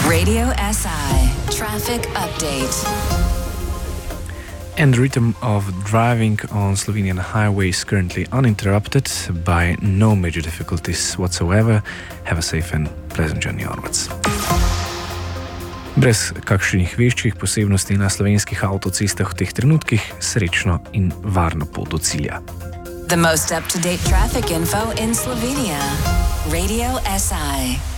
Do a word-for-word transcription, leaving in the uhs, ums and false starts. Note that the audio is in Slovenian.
Radio S I Traffic Update. And the rhythm of driving on Slovenian highways currently uninterrupted by no major difficulties whatsoever. Have a safe and pleasant journey onwards. Brez kakšnih večjih posebnosti na slovenskih avtocestah v teh trenutkih, srečno in varno pot do cilja. The most up-to-date traffic info in Slovenia. Radio S I.